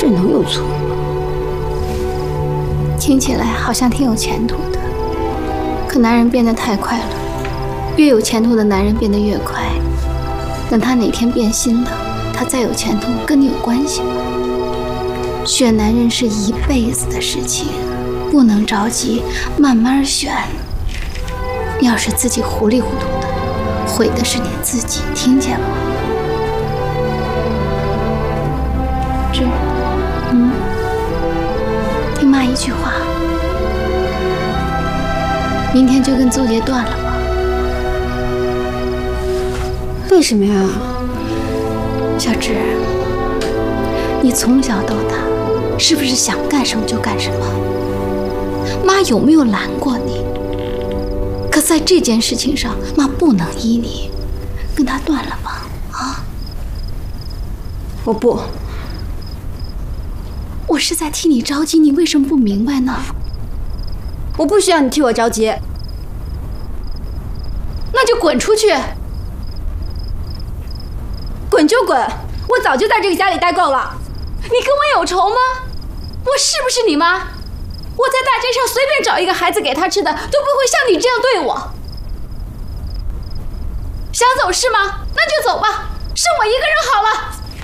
这能有错吗？ 听起来好像挺有前途的，可男人变得太快了，越有前途的男人变得越快。等他哪天变心了，他再有前途，跟你有关系吗？选男人是一辈子的事情，不能着急，慢慢选。要是自己糊里糊涂的，毁的是你自己，听见了吗？芝，听妈一句话，明天就跟邹杰断了吧。 为什么呀？ 小芝，你从小到大，是不是想干什么就干什么？妈有没有拦过你？可在这件事情上，妈不能依你，跟他断了吧？啊！ 我不。 我是在替你着急，你为什么不明白呢？ 我不需要你替我着急。 那就滚出去！ 滚就滚！我早就在这个家里待够了。 你跟我有仇吗？我是不是你妈？我在大街上随便找一个孩子给他吃的，都不会像你这样对我。想走是吗？那就走吧，剩我一个人好了。